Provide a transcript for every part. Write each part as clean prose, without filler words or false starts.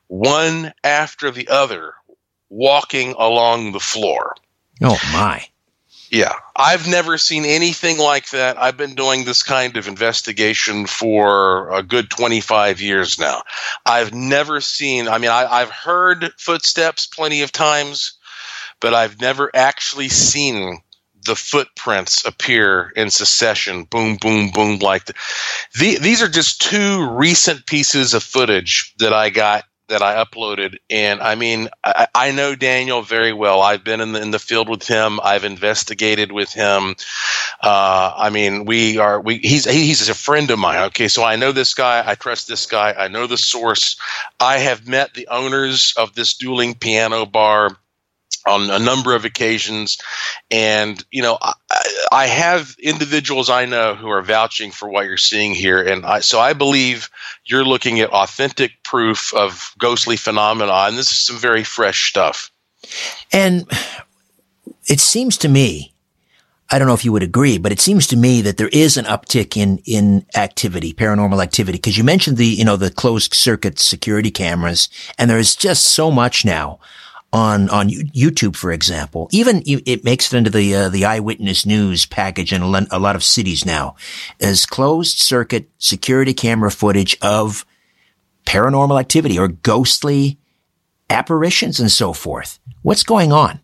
one after the other, walking along the floor. Oh, my. Yeah, I've never seen anything like that. I've been doing this kind of investigation for a good 25 years now. I've never seen, I've heard footsteps plenty of times, but I've never actually seen the footprints appear in succession, boom, boom, boom, like that. These are just two recent pieces of footage that I got, that I uploaded. And I know Daniel very well. I've been in the field with him. I've investigated with him. He's a friend of mine. Okay. So I know this guy. I trust this guy. I know the source. I have met the owners of this dueling piano bar on a number of occasions. And, I have individuals I know who are vouching for what you're seeing here. And so I believe you're looking at authentic proof of ghostly phenomena. And this is some very fresh stuff. And it seems to me, I don't know if you would agree, but it seems to me that there is an uptick in activity, paranormal activity. Cause you mentioned the closed circuit security cameras, and there is just so much now on YouTube, for example. Even it makes it into the eyewitness news package in a lot of cities now as closed circuit security camera footage of paranormal activity or ghostly apparitions and so forth. What's going on?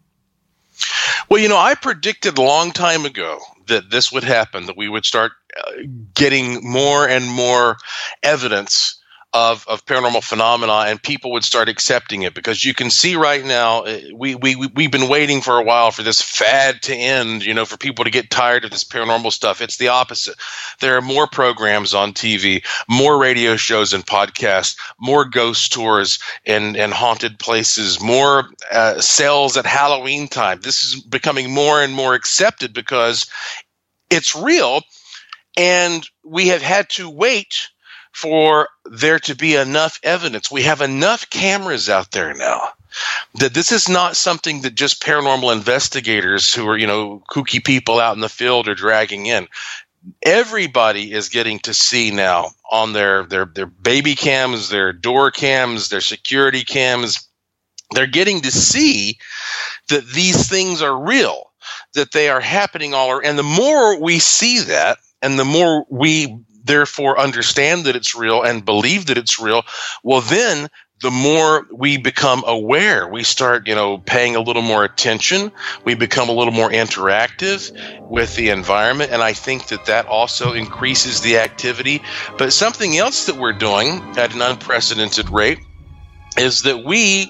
Well, I predicted a long time ago that this would happen, that we would start getting more and more evidence of paranormal phenomena, and people would start accepting it, because you can see right now, we've been waiting for a while for this fad to end, for people to get tired of this paranormal stuff. It's the opposite. There are more programs on TV, more radio shows and podcasts, more ghost tours and haunted places, more sales at Halloween time. This is becoming more and more accepted because it's real, and we have had to wait for there to be enough evidence. We have enough cameras out there now that this is not something that just paranormal investigators who are, kooky people out in the field are dragging in. Everybody is getting to see now on their baby cams, their door cams, their security cams. They're getting to see that these things are real, that they are happening all around. And the more we see that, and the more we therefore understand that it's real and believe that it's real, well, then the more we become aware, we start, paying a little more attention. We become a little more interactive with the environment. And I think that also increases the activity. But something else that we're doing at an unprecedented rate is that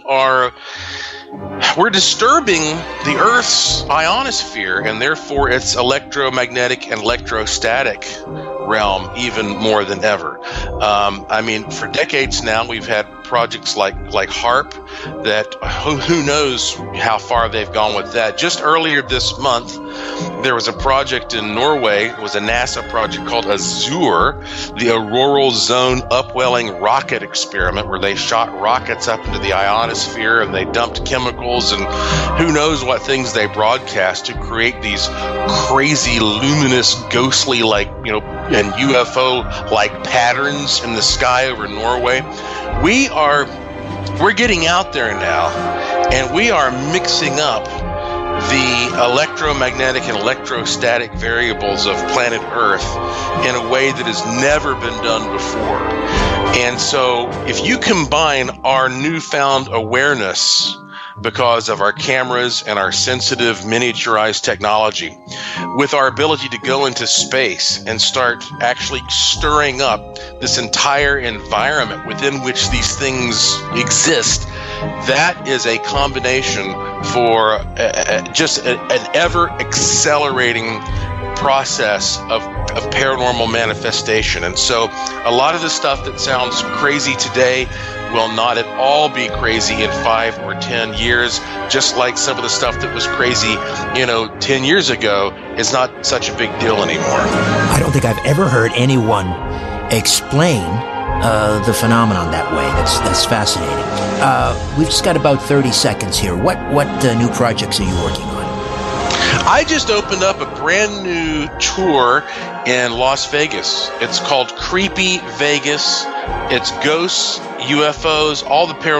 we're disturbing the Earth's ionosphere, and therefore its electromagnetic and electrostatic realm even more than ever. For decades now, we've had projects like HAARP that who knows how far they've gone with that. Just earlier this month, there was a project in Norway. It was a NASA project called AZUR, the Auroral Zone Upwelling Rocket Experiment, where they shot rockets up into the ionosphere and they dumped chemicals and who knows what things they broadcast to create these crazy, luminous, ghostly, and UFO-like patterns in the sky over Norway. We're getting out there now, and we are mixing up the electromagnetic and electrostatic variables of planet Earth in a way that has never been done before. And so if you combine our newfound awareness because of our cameras and our sensitive miniaturized technology with our ability to go into space and start actually stirring up this entire environment within which these things exist, that is a combination for just an ever accelerating process of paranormal manifestation. And so a lot of the stuff that sounds crazy today will not at all be crazy in 5 or 10 years, just like some of the stuff that was crazy, 10 years ago is not such a big deal anymore. I don't think I've ever heard anyone explain the phenomenon that way. That's fascinating. We've just got about 30 seconds here. What new projects are you working on? I just opened up a brand new tour in Las Vegas. It's called Creepy Vegas. It's ghosts, UFOs, all the paranormal